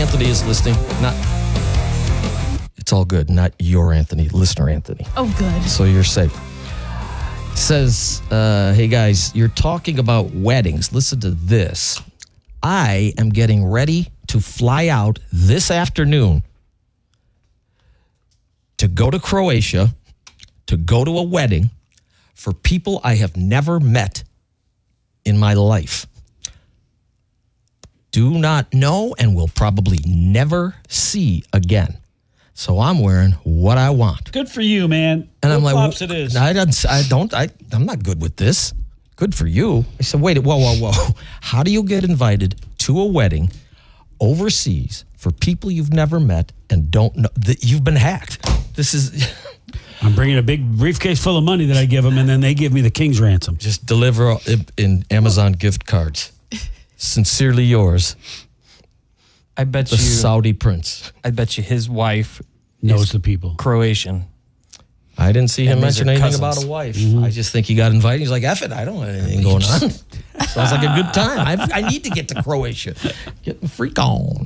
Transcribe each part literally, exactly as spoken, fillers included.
Anthony is listening. Not. It's all good. Not your Anthony, listener Anthony. Oh, good. So you're safe. Says, uh, hey guys, you're talking about weddings. Listen to this. I am getting ready to fly out this afternoon to go to Croatia, to go to a wedding for people I have never met in my life. Do not know and will probably never see again. So I'm wearing what I want. Good for you, man. And I'm What like, flops it is. I don't, I don't, I, I'm not good with this. Good for you. I said, wait, whoa, whoa, whoa. How do you get invited to a wedding overseas for people you've never met and don't know that you've been hacked? This is I'm bringing a big briefcase full of money that I give them, and then they give me the king's ransom. just deliver in Amazon gift cards. Sincerely yours, I bet the you. Saudi prince. I bet you his wife Knows is the people. Croatian. I didn't see him And these mention are anything cousins. about a wife. I just think he got invited. He's like, F it, I don't want anything going on. Sounds like a good time. I, I need to get to Croatia. Get the freak on.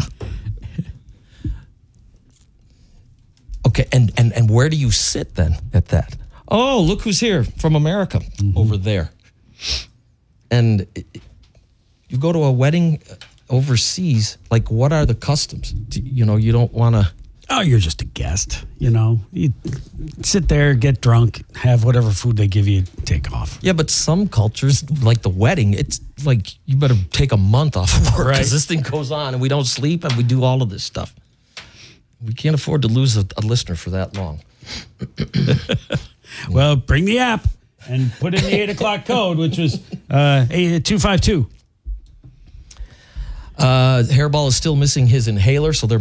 Okay, and, and, and where do you sit then at that? Oh, look who's here from America over there. And it, you go to a wedding overseas, like what are the customs? Do, you know, you don't want to... Oh, you're just a guest, you know. You sit there, get drunk, have whatever food they give you, take off. Yeah, but some cultures, like the wedding, it's like you better take a month off of work because Right. this thing goes on and we don't sleep and we do all of this stuff. We can't afford to lose a, a listener for that long. Well, bring the app and put in the eight o'clock code, which was uh, two five two. Uh, Hairball is still missing his inhaler, so they're